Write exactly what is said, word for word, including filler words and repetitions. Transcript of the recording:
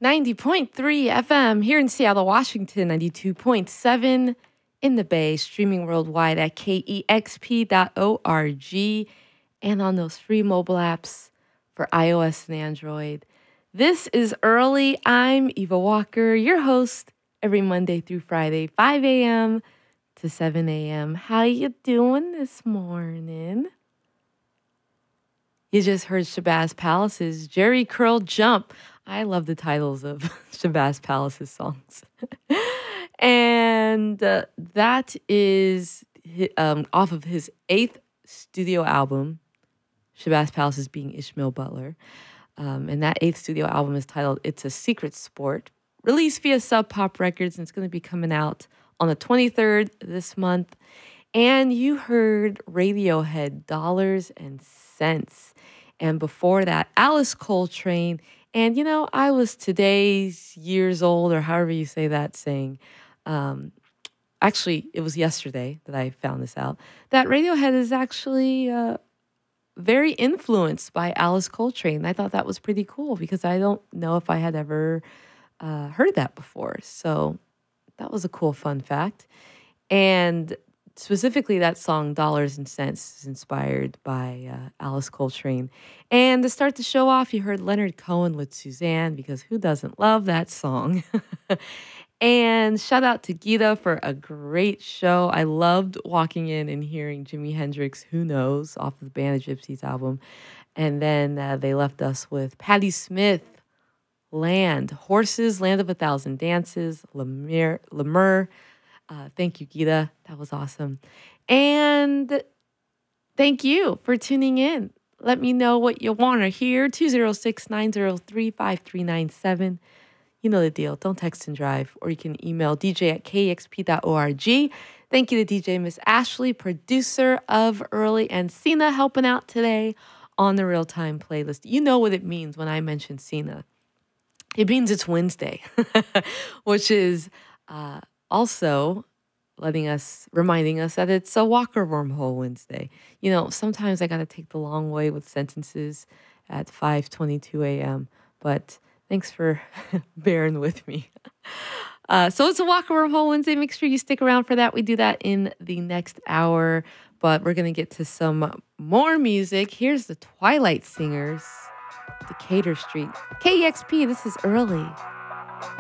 ninety point three F M here in Seattle, Washington, ninety-two point seven in the Bay, streaming worldwide at K E X P dot org and on those free mobile apps for iOS and Android. This is Early. I'm Eva Walker, your host every Monday through Friday, five a.m. to seven a.m. How you doing this morning? You just heard Shabazz Palace's Jerry Curl Jump. I love the titles of Shabazz Palace's songs. and uh, that is hi- um, off of his eighth studio album, Shabazz Palace is being Ishmael Butler. Um, and that eighth studio album is titled It's a Secret Sport, released via Sub Pop Records, and it's going to be coming out on the twenty-third this month. And you heard Radiohead, Dollars and Cents. And before that, Alice Coltrane. And, you know, I was today's years old, or however you say that saying. Um, actually, it was yesterday that I found this out, that Radiohead is actually uh, very influenced by Alice Coltrane. I thought that was pretty cool because I don't know if I had ever uh, heard that before. So that was a cool fun fact. And specifically, that song Dollars and Cents is inspired by uh, Alice Coltrane. And to start the show off, you heard Leonard Cohen with Suzanne, because who doesn't love that song? And shout out to Gita for a great show. I loved walking in and hearing Jimi Hendrix, Who Knows, off of the Band of Gypsies album. And then uh, they left us with Patti Smith, Land, Horses, Land of a Thousand Dances, Lemire, Lemur. Uh, thank you, Gita. That was awesome. And thank you for tuning in. Let me know what you want to hear. two oh six, nine oh three, five three nine seven. You know the deal. Don't text and drive. Or you can email D J at K E X P dot org. Thank you to D J Miss Ashley, producer of Early, and Cena helping out today on the real-time playlist. You know what it means when I mention Cena. It means it's Wednesday, which is... Uh, Also, letting us, reminding us that it's a Walker Wormhole Wednesday. You know, sometimes I got to take the long way with sentences at five twenty-two a.m., but thanks for bearing with me. Uh, so it's a Walker Wormhole Wednesday. Make sure you stick around for that. We do that in the next hour, but we're going to get to some more music. Here's the Twilight Singers, Decatur Street. K E X P, this is Early.